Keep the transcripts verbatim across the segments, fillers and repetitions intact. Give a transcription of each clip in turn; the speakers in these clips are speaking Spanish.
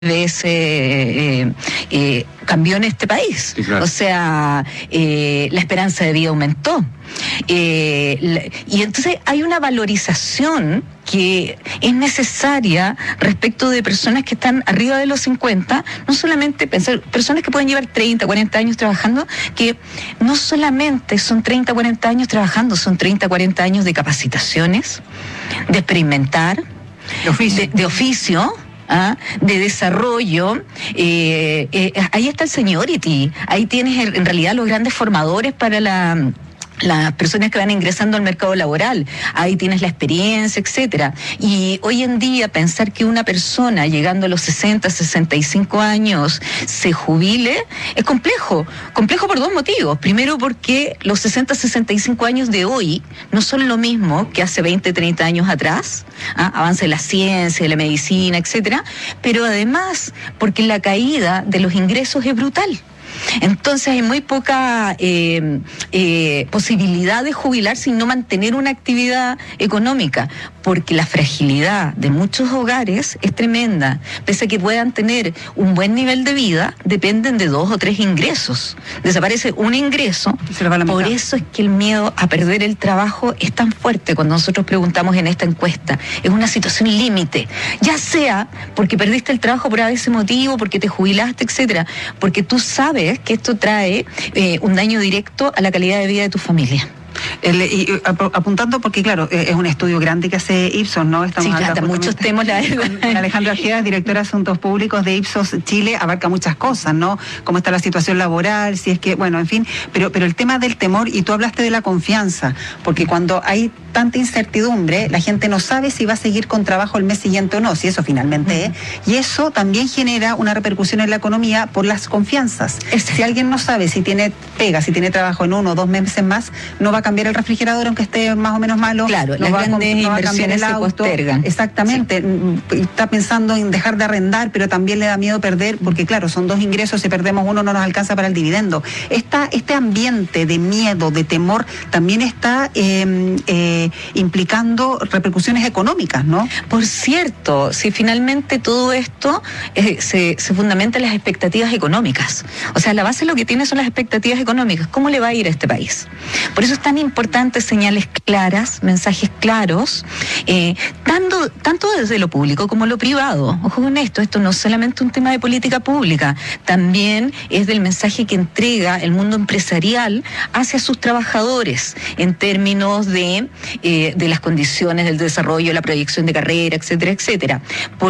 ese eh, eh, cambió en este país. Sí, claro. O sea, eh, la esperanza de vida aumentó. Eh, la, y entonces hay una valorización que es necesaria respecto de personas que están arriba de los cincuenta, no solamente pensar, personas que pueden llevar treinta, cuarenta años trabajando, que no solamente son treinta, cuarenta años trabajando, son treinta, cuarenta años de capacitaciones, de experimentar, de oficio, de, de oficio ¿ah? de desarrollo. Eh, eh, ahí está el seniority, ahí tienes el, en realidad los grandes formadores para la... las personas que van ingresando al mercado laboral, ahí tienes la experiencia, etcétera. Y hoy en día pensar que una persona llegando a los sesenta, sesenta y cinco años se jubile es complejo, complejo por dos motivos. Primero porque los sesenta, sesenta y cinco años de hoy no son lo mismo que hace veinte, treinta años atrás, ¿ah? Avance de la ciencia, de la medicina, etcétera, pero además porque la caída de los ingresos es brutal. Entonces hay muy poca eh, eh, posibilidad de jubilar sin no mantener una actividad económica, porque la fragilidad de muchos hogares es tremenda. Pese a que puedan tener un buen nivel de vida, dependen de dos o tres ingresos. Desaparece un ingreso, por eso es que el miedo a perder el trabajo es tan fuerte cuando nosotros preguntamos en esta encuesta. Es una situación límite, ya sea porque perdiste el trabajo por ese motivo, porque te jubilaste, etcétera, porque tú sabes que esto trae eh, un daño directo a la calidad de vida de tu familia. El, y, apuntando porque claro, es un estudio grande que hace Ipsos, ¿no? Estamos sí, trata muchos temas. La con Alejandra Ojeda, directora de Asuntos Públicos de Ipsos Chile, abarca muchas cosas, ¿no? Cómo está la situación laboral, si es que, bueno, en fin, pero, pero el tema del temor, y tú hablaste de la confianza, porque cuando hay tanta incertidumbre, la gente no sabe si va a seguir con trabajo el mes siguiente o no, si eso finalmente es, y eso también genera una repercusión en la economía por las confianzas. Ese. Si alguien no sabe si tiene pega, si tiene trabajo en uno o dos meses más, no va a cambiar el refrigerador aunque esté más o menos malo. Claro, no las va grandes no inversiones se postergan. Exactamente, sí. Está pensando en dejar de arrendar, pero también le da miedo perder, porque claro, son dos ingresos, si perdemos uno no nos alcanza para el dividendo. Esta, este ambiente de miedo, de temor, también está eh, eh, implicando repercusiones económicas, ¿no? Por cierto, si finalmente todo esto eh, se, se fundamenta en las expectativas económicas, o sea, la base de lo que tiene son las expectativas económicas, ¿cómo le va a ir a este país? Por eso es tan importante señales claras, mensajes claros, eh, tanto, tanto desde lo público como lo privado. Ojo con esto, esto no es solamente un tema de política pública, también es del mensaje que entrega el mundo empresarial hacia sus trabajadores en términos de, eh, de las condiciones del desarrollo, la proyección de carrera, etcétera, etcétera.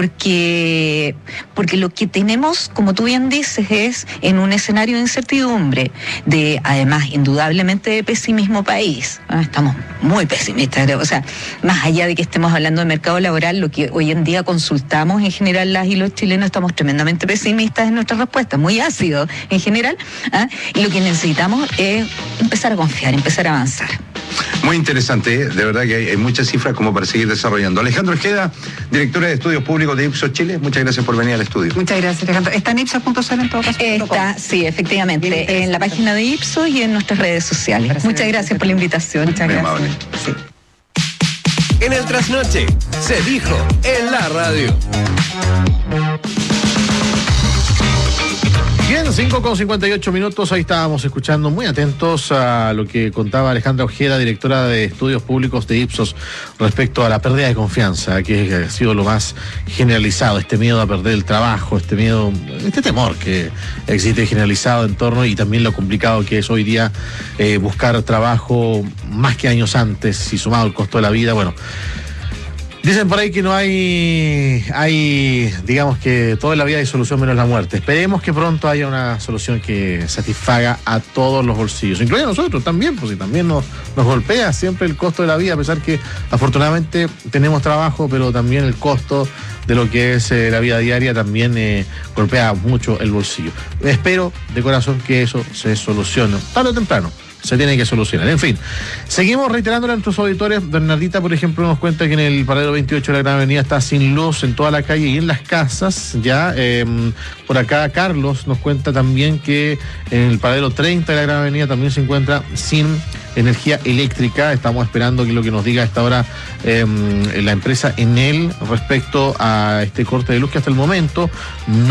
Porque, porque lo que tenemos, como tú bien dices, es en un escenario de incertidumbre, de además indudablemente de pesimismo país. ¿eh? Estamos muy pesimistas, o sea, más allá de que estemos hablando de mercado laboral, lo que hoy en día consultamos en general las y los chilenos estamos tremendamente pesimistas en nuestras respuestas, muy ácidos en general, ¿eh? Y lo que necesitamos es empezar a confiar, empezar a avanzar. Muy interesante, ¿eh? De verdad que hay, hay muchas cifras como para seguir desarrollando. Alejandra Ojeda, directora de Estudios Públicos de Ipsos Chile, muchas gracias por venir al estudio. Muchas gracias, Alejandra. ¿Está en ipsos punto c l en todo caso? Está, sí, efectivamente, en la página de Ipsos y en nuestras redes sociales. Muchas gracias por la invitación. Muchas Muy gracias. amable. Sí. En el trasnoche se dijo en la radio. Bien, cinco con cincuenta y ocho minutos, ahí estábamos escuchando muy atentos a lo que contaba Alejandra Ojeda, directora de Estudios Públicos de Ipsos, respecto a la pérdida de confianza, que ha sido lo más generalizado, este miedo a perder el trabajo, este miedo, este temor que existe generalizado en torno, y también lo complicado que es hoy día eh, buscar trabajo más que años antes, y sumado el costo de la vida, bueno. Dicen por ahí que no hay, hay, digamos que toda la vida hay solución menos la muerte. Esperemos que pronto haya una solución que satisfaga a todos los bolsillos, incluido a nosotros también, pues si también nos, nos golpea siempre el costo de la vida, a pesar que afortunadamente tenemos trabajo, pero también el costo de lo que es eh, la vida diaria también eh, golpea mucho el bolsillo. Espero de corazón que eso se solucione tarde o temprano. se tiene que solucionar. En fin, seguimos reiterando a nuestros auditores. Bernardita, por ejemplo, nos cuenta que en el paradero veintiocho de la Gran Avenida está sin luz en toda la calle y en las casas. Ya eh, por acá Carlos nos cuenta también que en el paradero treinta de la Gran Avenida también se encuentra sin energía eléctrica. Estamos esperando que lo que nos diga a esta hora eh, la empresa Enel respecto a este corte de luz que hasta el momento no